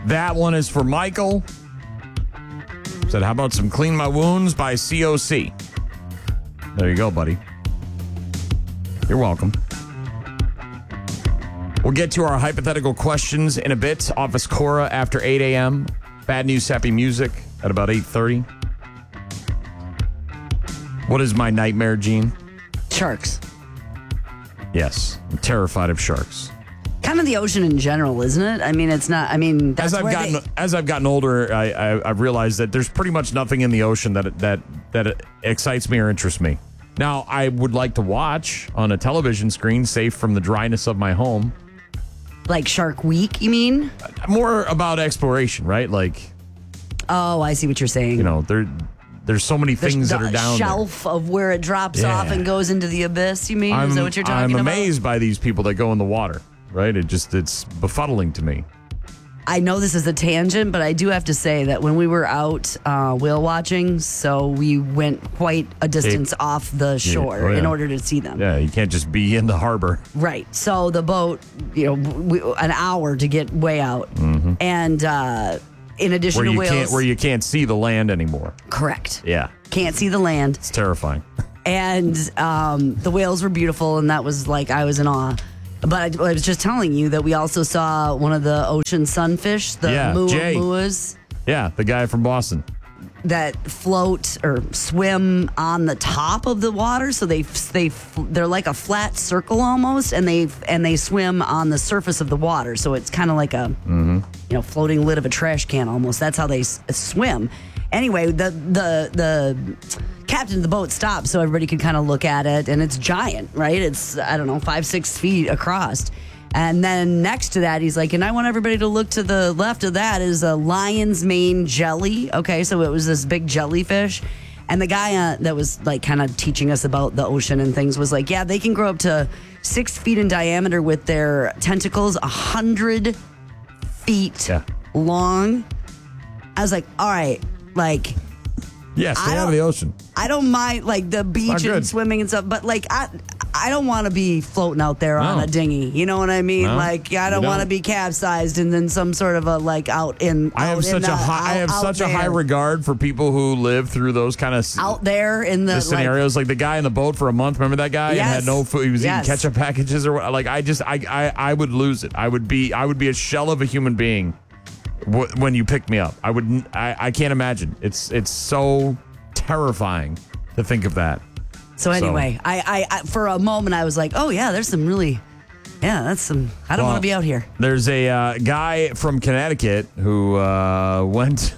That one is for Michael. Said, how about some Clean My Wounds by COC? There you go, buddy. You're welcome. We'll get to our hypothetical questions in a bit. Office Cora after 8 a.m. Bad News, Happy Music at about 8:30. What is my nightmare, Gene? Sharks. Yes, I'm terrified of sharks. Kind of the ocean in general, isn't it? I mean, it's not. I mean, that's as I've gotten older, I've realized that there's pretty much nothing in the ocean that excites me or interests me. Now, I would like to watch on a television screen, safe from the dryness of my home. Like Shark Week, you mean? More about exploration, right? Like, oh, I see what you're saying. You know, there's so many things that are down shelf there. Of where it drops off and goes into the abyss. You mean? Is that what you're talking about? I'm amazed by these people that go in the water. Right? It's befuddling to me. I know this is a tangent, but I do have to say that when we were out whale watching, so we went quite a distance off the shore in order to see them. Yeah, you can't just be in the harbor. Right. So the boat, an hour to get way out. Mm-hmm. And in addition to whales. Where you can't see the land anymore. Correct. Yeah. Can't see the land. It's terrifying. And the whales were beautiful, and that was like, I was in awe. But I was just telling you that we also saw one of the ocean sunfish, the muas. Yeah, the guy from Boston. That float or swim on the top of the water, so they're like a flat circle almost, and they swim on the surface of the water, so it's kind of like a floating lid of a trash can almost. That's how they swim. Anyway, the captain of the boat stopped so everybody could kind of look at it, and it's giant, right? It's, I don't know, 5-6 feet across. And then next to that, he's like, and I want everybody to look to the left of that is a lion's mane jelly. Okay, so it was this big jellyfish. And the guy that was like kind of teaching us about the ocean and things was like, yeah, they can grow up to 6 feet in diameter with their tentacles, 100 feet long. I was like, all right, like... Yeah, stay out of the ocean. I don't mind like the beach and swimming and stuff, but like I don't want to be floating out there on a dinghy. You know what I mean? No, like I don't want to be capsized and then some sort of a like out in. I have such a high regard for people who live through those kind of out there in the scenarios. Like the guy in the boat for a month. Remember that guy? Yes. And had no food. He was eating ketchup packages or what? Like I would lose it. I would be a shell of a human being. When you pick me up, I can't imagine. It's so terrifying to think of that. So anyway, I for a moment I was like, oh yeah, there's some really, that's some. I don't want to be out here. There's a guy from Connecticut who went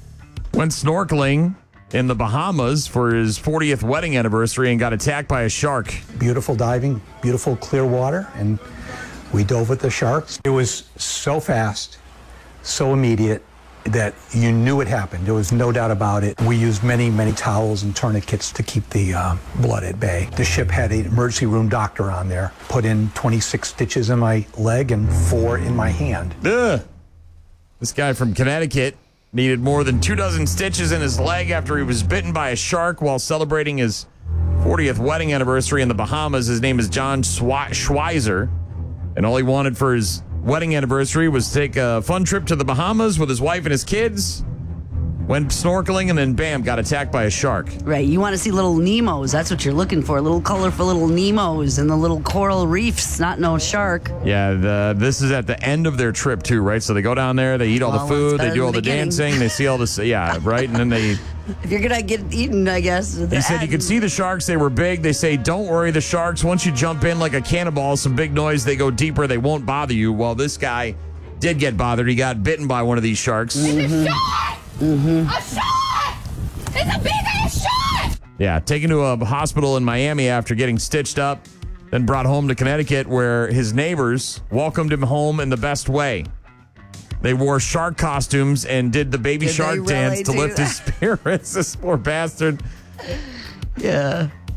snorkeling in the Bahamas for his 40th wedding anniversary and got attacked by a shark. Beautiful diving, beautiful clear water, and we dove with the sharks. It was so fast. So immediate that you knew it happened. There was no doubt about it. We used many, many towels and tourniquets to keep the blood at bay. The ship had an emergency room doctor on there, put in 26 stitches in my leg and 4 in my hand. Ugh. This guy from Connecticut needed more than 24 stitches in his leg after he was bitten by a shark while celebrating his 40th wedding anniversary in the Bahamas. His name is John Schweizer, and all he wanted for his wedding anniversary was to take a fun trip to the Bahamas with his wife and his kids. Went snorkeling and then bam, got attacked by a shark. Right, you want to see little Nemos. That's what you're looking for. Little colorful little Nemos and the little coral reefs, not no shark. Yeah, this is at the end of their trip too, right? So they go down there, they eat all the food, they do all the dancing, they see all this, right? And then they... If you're going to get eaten, I guess. He said you could see the sharks. They were big. They say, don't worry, the sharks, once you jump in like a cannonball, some big noise, they go deeper. They won't bother you. Well, this guy did get bothered. He got bitten by one of these sharks. It's a shark! Mm-hmm. A shark! It's a big-ass shark! Yeah, taken to a hospital in Miami after getting stitched up, then brought home to Connecticut where his neighbors welcomed him home in the best way. They wore shark costumes and did the baby shark dance to lift his spirits. This poor bastard. Yeah.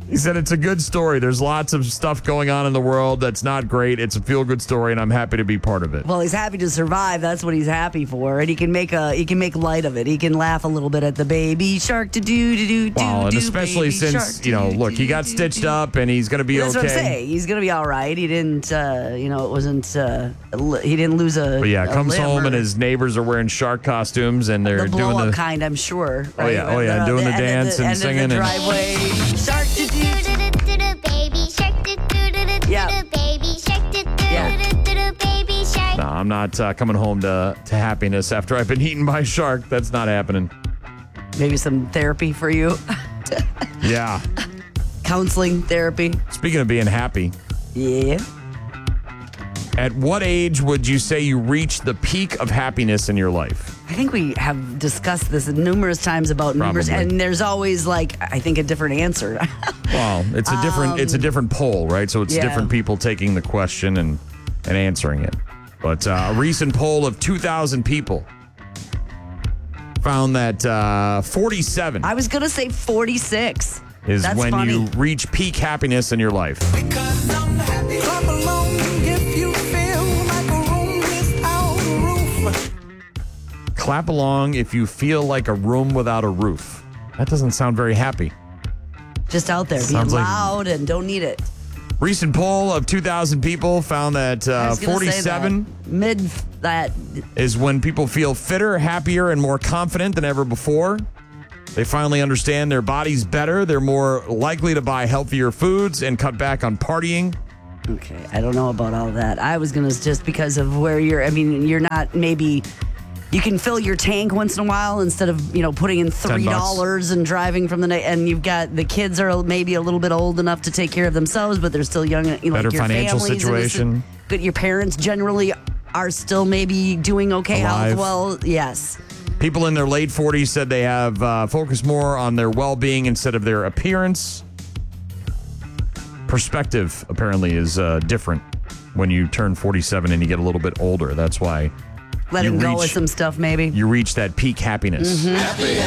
He said it's a good story. There's lots of stuff going on in the world that's not great. It's a feel-good story, and I'm happy to be part of it. Well, he's happy to survive. That's what he's happy for, and he can make light of it. He can laugh a little bit at the baby shark to do. Well, and especially since look, he got stitched up, and he's going to be That's okay. what I'm saying. He's going to be all right. He didn't, it wasn't. He didn't lose a. But yeah, a comes limb home or- and his neighbors are wearing shark costumes, and they're the doing blow-up the kind, I'm sure. Oh, yeah, doing the dance and singing and- driveway. Shark to do. Baby shark, Yeah. baby shark, baby shark. No, I'm not coming home to happiness after I've been eaten by a shark. That's not happening. Maybe some therapy for you. Yeah. Counseling therapy. Speaking of being happy, Yeah. at what age would you say you reached the peak of happiness in your life? I think we have discussed this numerous times about numbers, Probably. and there's always I think a different answer. Well, it's a different poll, right? So it's Yeah. different people taking the question and answering it. But a recent poll of 2,000 people found that 47 I was gonna say 46. is That's when funny. you reach peak happiness in your life. Because I'm happy. Clap along if you feel like a room without a roof. Clap along if you feel like a room without a roof. That doesn't sound very happy. Just out there being Sounds like- loud and don't need it. Recent poll of 2,000 people found that I was gonna say 47 that. Mid that. is when people feel fitter, happier, and more confident than ever before. They finally understand their bodies better. They're more likely to buy healthier foods and cut back on partying. Okay, I don't know about all that. I was gonna just because of where you're not maybe. You can fill your tank once in a while instead of putting in $3 and driving from the night. And you've got the kids are maybe a little bit old enough to take care of themselves, but they're still young. Better your financial families, situation. But your parents generally are still maybe doing okay Alive. health. Well, yes. People in their late 40s said they have focused more on their well-being instead of their appearance. Perspective, apparently, is different when you turn 47 and you get a little bit older. That's why Letting You go reach- of some stuff, maybe. you reach that peak happiness. Mm-hmm.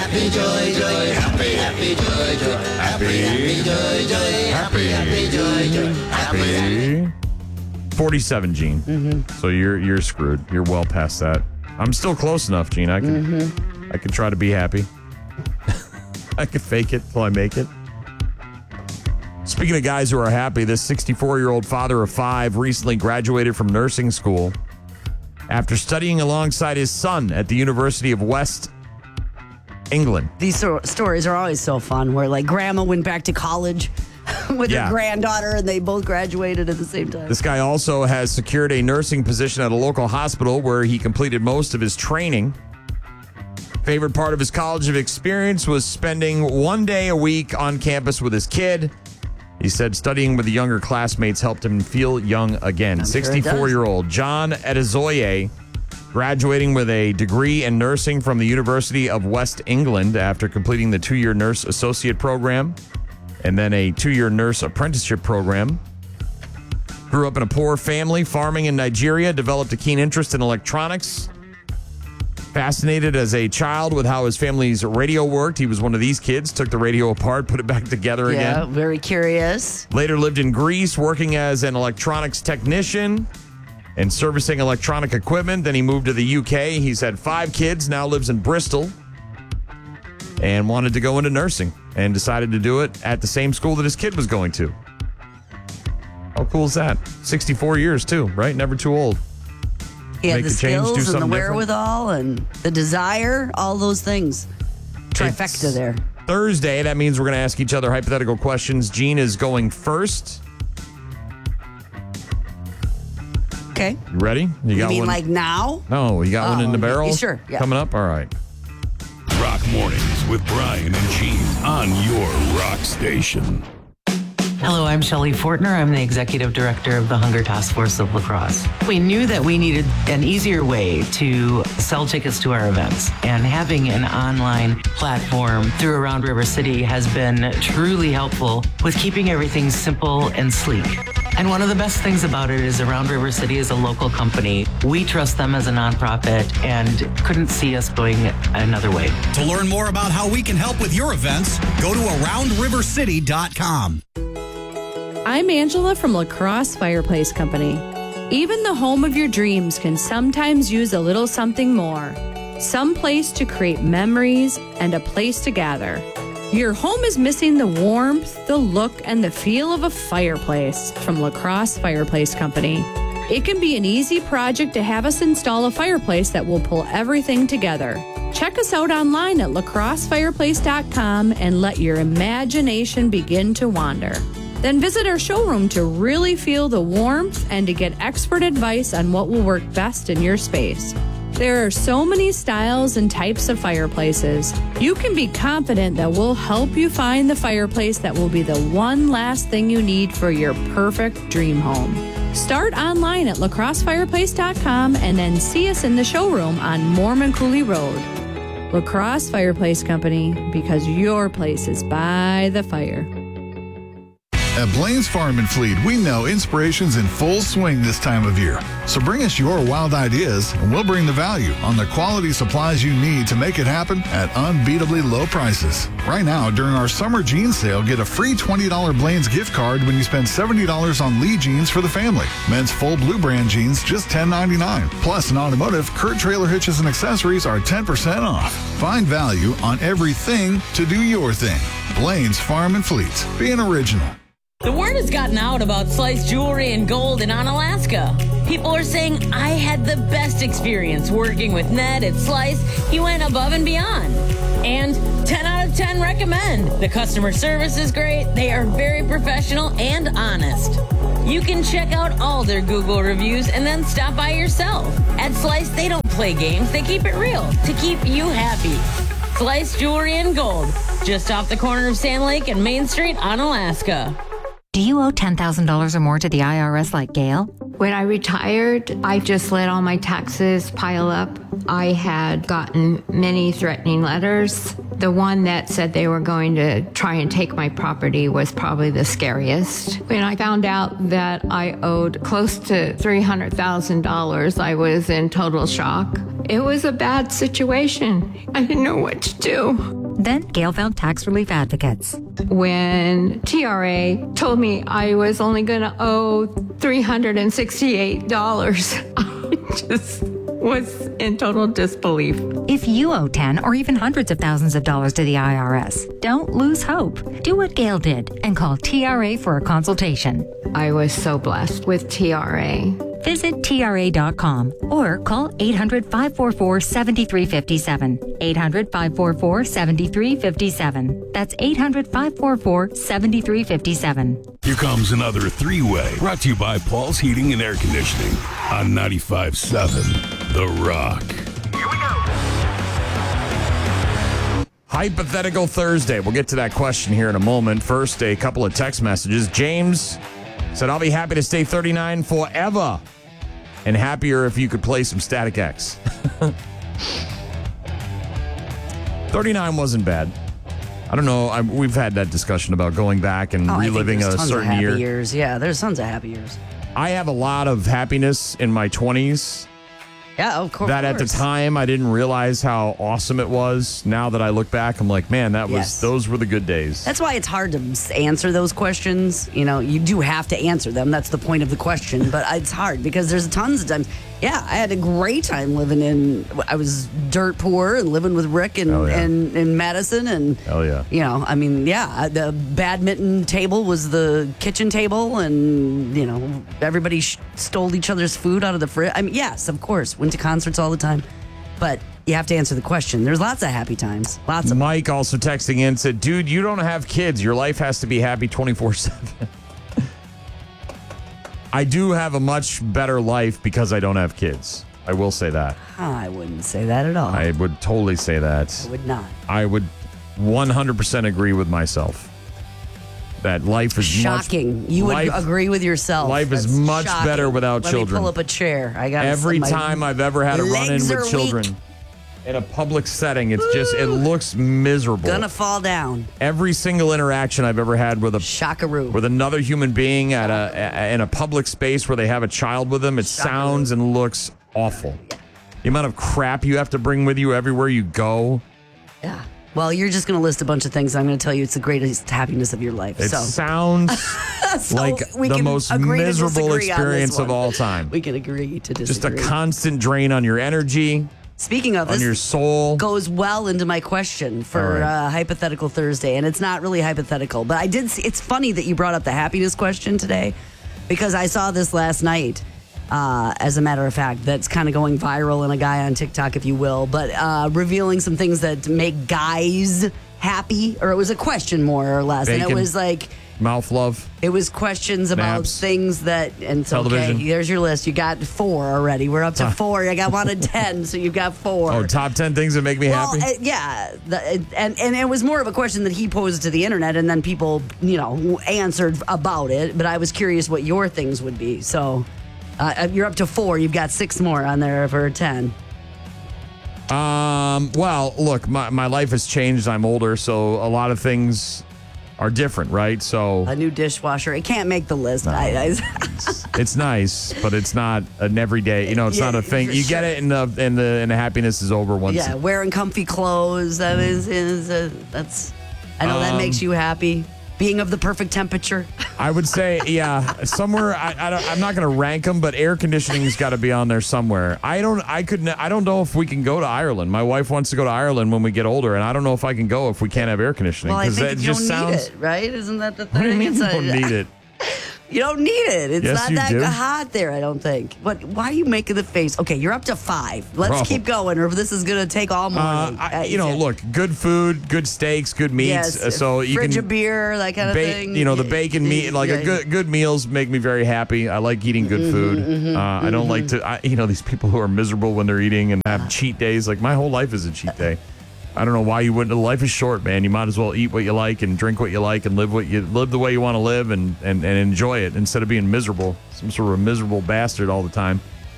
Happy. 47, Gene. Mm-hmm. So you're screwed. You're well past that. I'm still close enough, Gene. I can Mm-hmm. I can try to be happy. I can fake it till I make it. Speaking of guys who are happy, this 64-year-old father of 5 recently graduated from nursing school after studying alongside his son at the University of West England. These stories are always so fun where grandma went back to college with Yeah. her granddaughter and they both graduated at the same time. This guy also has secured a nursing position at a local hospital where he completed most of his training. Favorite part of his college experience was spending one day a week on campus with his kid. He said studying with the younger classmates helped him feel young again. I'm sure it does. 64-year-old John Edizoye graduating with a degree in nursing from the University of West England after completing the 2-year nurse associate program and then a 2-year nurse apprenticeship program. Grew up in a poor family, farming in Nigeria, developed a keen interest in electronics. Fascinated as a child with how his family's radio worked. He was one of these kids, took the radio apart, put it back together Yeah, again. very curious. Later lived in Greece, working as an electronics technician and servicing electronic equipment. Then he moved to the UK. He's had 5 kids, now lives in Bristol, and wanted to go into nursing and decided to do it at the same school that his kid was going to. How cool is that? 64 years too, right? Never too old. He had Make the the change, do skills and the something different. wherewithal and the desire, all those things. Trifecta It's there. Thursday, that means we're going to ask each other hypothetical questions. Gene is going first. Okay. You ready? You You mean one? like now? No, you got one in the Oh, barrel? sure, yeah. Coming up? All right. Rock Mornings with Brian and Gene on your rock station. Hello, I'm Shelley Fortner. I'm the Executive Director of the Hunger Task Force of La Crosse. We knew that we needed an easier way to sell tickets to our events, and having an online platform through Around River City has been truly helpful with keeping everything simple and sleek. And one of the best things about it is Around River City is a local company. We trust them as a nonprofit and couldn't see us going another way. To learn more about how we can help with your events, go to AroundRiverCity.com. I'm Angela from La Crosse Fireplace Company. Even the home of your dreams can sometimes use a little something more. Some place to create memories and a place to gather. Your home is missing the warmth, the look, and the feel of a fireplace from La Crosse Fireplace Company. It can be an easy project to have us install a fireplace that will pull everything together. Check us out online at lacrossefireplace.com and let your imagination begin to wander. Then visit our showroom to really feel the warmth and to get expert advice on what will work best in your space. There are so many styles and types of fireplaces. You can be confident that we'll help you find the fireplace that will be the one last thing you need for your perfect dream home. Start online at lacrossefireplace.com and then see us in the showroom on Mormon Cooley Road. La Crosse Fireplace Company, because your place is by the fire. At Blaine's Farm and Fleet, we know inspiration's in full swing this time of year. So bring us your wild ideas, and we'll bring the value on the quality supplies you need to make it happen at unbeatably low prices. Right now, during our summer jeans sale, get a free $20 Blaine's gift card when you spend $70 on Lee jeans for the family. Men's full blue brand jeans, just $10.99. Plus, in automotive, Kurt trailer hitches and accessories are 10% off. Find value on everything to do your thing. Blaine's Farm and Fleet. Be an original. The word has gotten out about Slice Jewelry and Gold in Onalaska. People are saying, I had the best experience working with Ned at Slice. He went above and beyond. And 10 out of 10 recommend. The customer service is great. They are very professional and honest. You can check out all their Google reviews and then stop by yourself. At Slice, they don't play games. They keep it real to keep you happy. Slice Jewelry and Gold, just off the corner of Sand Lake and Main Street, Onalaska. Do you owe $10,000 or more to the IRS like Gail? When I retired, I just let all my taxes pile up. I had gotten many threatening letters. The one that said they were going to try and take my property was probably the scariest. When I found out that I owed close to $300,000, I was in total shock. It was a bad situation. I didn't know what to do. Then Gail found tax relief advocates. When TRA told me I was only going to owe $368, I just was in total disbelief. If you owe 10 or even hundreds of thousands of dollars to the IRS, don't lose hope. Do what Gail did and call TRA for a consultation. I was so blessed with TRA. Visit TRA.com or call 800-544-7357. 800-544-7357. That's 800-544-7357. Here comes another three-way, brought to you by Paul's Heating and Air Conditioning on 95.7 The Rock. Here we go. Hypothetical Thursday. We'll get to that question here in a moment. First, a couple of text messages. James said, I'll be happy to stay 39 forever and happier if you could play some Static X. 39 wasn't bad. I don't know. We've had that discussion about going back and reliving a certain year. Years. Yeah, there's tons of happy years. I have a lot of happiness in my 20s. Yeah, of course. That at the time I didn't realize how awesome it was. Now that I look back, I'm like, man, those were the good days. That's why it's hard to answer those questions. You know, you do have to answer them. That's the point of the question. But it's hard because there's tons of times. Yeah, I had a great time I was dirt poor and living with Rick and Madison. And, hell yeah. You know, I mean, yeah, the badminton table was the kitchen table and, you know, everybody stole each other's food out of the fridge. I mean, yes, of course, went to concerts all the time. But you have to answer the question. There's lots of happy times. Lots of Mike also texting in said, dude, you don't have kids. Your life has to be happy 24/7. I do have a much better life because I don't have kids. I will say that. I wouldn't say that at all. I would totally say that. I would not. I would 100% agree with myself. That life is shocking. You would agree with yourself. Life is much better without children. Let me pull up a chair. Every time I've ever had a run-in with children. in a public setting. It's just, it looks miserable. Gonna fall down. Every single interaction I've ever had with another human being in a public space where they have a child with them, it sounds and looks awful. The amount of crap you have to bring with you everywhere you go. Yeah. Well, you're just going to list a bunch of things. I'm going to tell you it's the greatest happiness of your life. It sounds like the most miserable experience of all time. We can agree to disagree. Just a constant drain on your energy. Speaking of on this, your soul. Goes well into my question for Hypothetical Thursday, and it's not really hypothetical, but I did see, it's funny that you brought up the happiness question today, because I saw this last night, as a matter of fact, that's kind of going viral, and a guy on TikTok, if you will, but revealing some things that make guys happy, or it was a question more or less, Bacon, and it was like... mouth love. It was questions about naps, things that, and so, television. Okay, there's your list. You got 4 already. We're up to 4. I got 1 in 10, so you've got 4. Oh, top 10 things that make me happy? Yeah. And it was more of a question that he posed to the internet, and then people, answered about it. But I was curious what your things would be. So you're up to 4. You've got 6 more on there for 10. Well, look, my life has changed. I'm older, so a lot of things are different, right? So a new dishwasher. It can't make the list. No. It's nice, but it's not an everyday. It's not a thing. You get it, and the happiness is over once. Yeah, wearing comfy clothes. That that's. I know that makes you happy. Being of the perfect temperature. I would say, yeah, somewhere. I'm not going to rank them, but air conditioning's got to be on there somewhere. I don't know if we can go to Ireland. My wife wants to go to Ireland when we get older, and I don't know if I can go if we can't have air conditioning. Well, I think it you just don't need sounds. it, right? Isn't that the thing? What do you mean you don't need it? You don't need it. It's Yes, not you that do. hot there, I don't think. But why are you making the face? Okay, you're up to 5. Let's Bro. keep going, or this is going to take all morning. Look, good food, good steaks, good meats. Yes, So you fridge can of beer, that kind of thing. The bacon meat, like a good meals make me very happy. I like eating good food. I don't like to. These people who are miserable when they're eating and have cheat days. Like my whole life is a cheat day. I don't know why you wouldn't. Life is short, man. You might as well eat what you like and drink what you like and live the way you want to live and enjoy it instead of being miserable. Some sort of a miserable bastard all the time.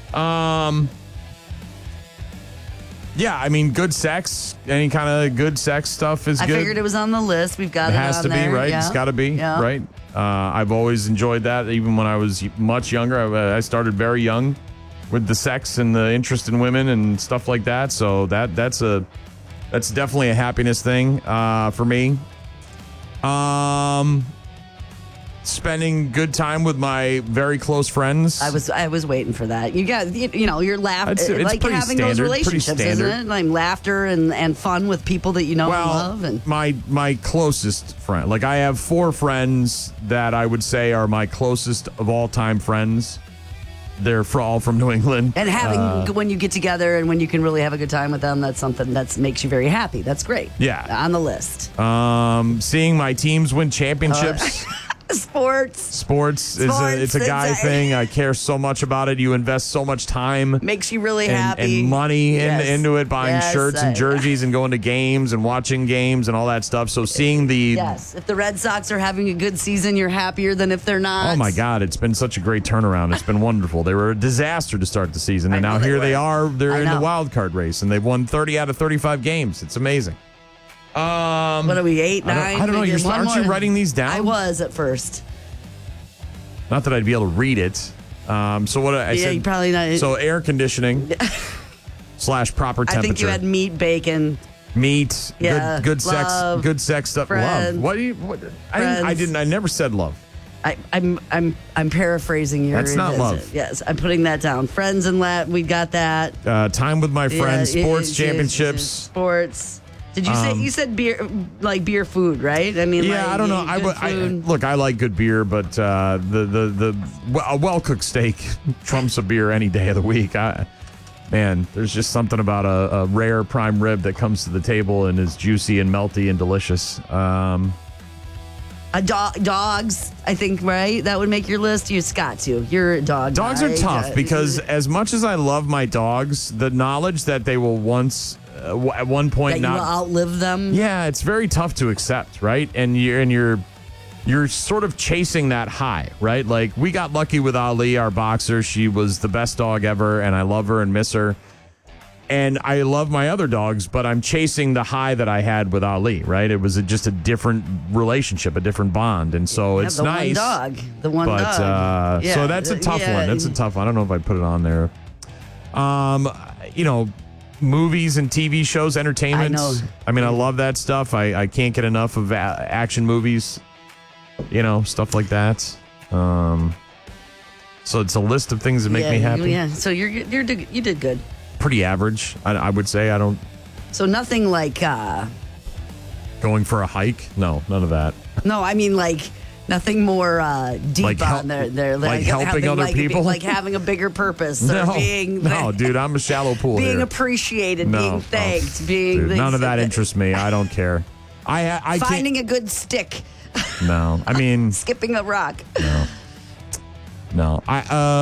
Yeah, I mean, good sex. Any kind of good sex stuff is good. I figured it was on the list. We've got it has on to be, there. right? Yeah. It's got to be, Yeah. right? I've always enjoyed that. Even when I was much younger, I started very young with the sex and the interest in women and stuff like that. So that's definitely a happiness thing for me. Spending good time with my very close friends. I was waiting for that. You got you're laughing, It's like pretty having standard, those relationships, pretty isn't standard. it? Like laughter and fun with people that you know and love. And my closest friend, like I have 4 friends that I would say are my closest of all time friends. They're all from New England. And having when you get together and when you can really have a good time with them, that's something that makes you very happy. That's great. Yeah, on the list. Seeing my teams win championships. Sports is a guy thing. I care so much about it. You invest so much time. Makes you really and, happy. And money Yes. into it, buying Yes, shirts and jerseys and going to games and watching games and all that stuff. So seeing the... Yes. If the Red Sox are having a good season, you're happier than if they're not. Oh, my God. It's been such a great turnaround. It's been wonderful. They were a disaster to start the season, and now here they are. They're in the wild card race, and they've won 30 out of 35 games. It's amazing. What are we, 8, 9? I don't know. Aren't you writing these down? I was at first. Not that I'd be able to read it. So what I said, you probably not. So air conditioning / proper temperature. I think you had meat, bacon. Meat, Yeah, good love, sex, good sex stuff. friends, Love. What do you? What, I never said love. I'm paraphrasing your. That's not love. Yes, I'm putting that down. Friends and we got that. Time with my friends, sports championships, sports. Did you say you said beer, like beer food, right? I mean, yeah, like, I don't know. Look, I like good beer, but a well cooked steak trumps a beer any day of the week. Man, there's just something about a rare prime rib that comes to the table and is juicy and melty and delicious. Dogs, I think, right? That would make your list. You've got to. You're a dog. Dogs are tough because as much as I love my dogs, the knowledge that they will at one point that you will outlive them. Yeah, it's very tough to accept, right? And you're sort of chasing that high, right? Like we got lucky with Ali, our boxer. She was the best dog ever, and I love her and miss her. And I love my other dogs, but I'm chasing the high that I had with Ali, right? It was just a different relationship, a different bond. And so it's the nice. The one dog. So that's a tough one. That's a tough one. I don't know if I put it on there. Movies and TV shows, entertainment. I mean, I love that stuff. I can't get enough of action movies, stuff like that. So it's a list of things that make me happy. Yeah, so you did good. Pretty average, I would say. I don't. So nothing like going for a hike? No, none of that. No, I mean nothing more deep on there. Like helping other people? Like having a bigger purpose. Or No, dude, I'm a shallow pool being here. appreciated, being thanked, being... Dude, none of that interests me. I don't care. I finding a good stick. No, I mean... Skipping a rock. No.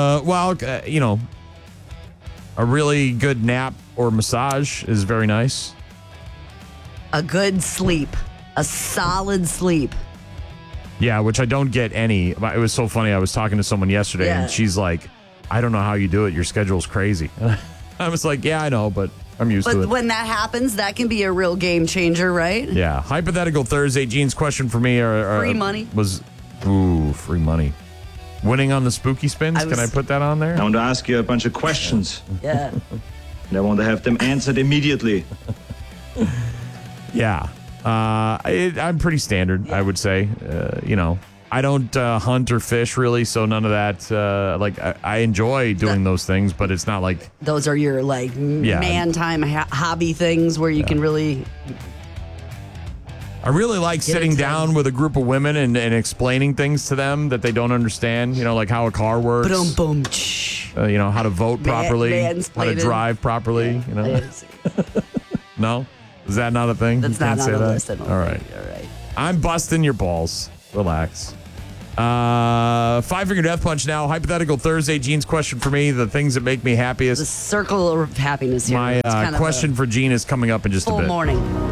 A really good nap or massage is very nice. A good sleep. A solid sleep. Yeah, which I don't get any. It was so funny. I was talking to someone yesterday, and she's like, I don't know how you do it. Your schedule's crazy. I was like, yeah, I know, but I'm used to it. But when that happens, that can be a real game changer, right? Yeah. Hypothetical Thursday. Gene's question for me free money. Free money. Winning on the spooky spins. Can I put that on there? I want to ask you a bunch of questions. Yeah. And I want to have them answered immediately. Yeah. I'm pretty standard, I would say. I don't hunt or fish really, so none of that. I enjoy doing those things, but it's not like those are your man time hobby things where you can really. I really like sitting down with a group of women and explaining things to them that they don't understand. Like how a car works. Boom. How to vote properly, how to drive properly. No. Is that not a thing? That's not on the list. All right. I'm busting your balls. Relax. 5-finger death punch now. Hypothetical Thursday. Gene's question for me. The things that make me happiest. The circle of happiness here. My question for Gene is coming up in just a bit. Full morning.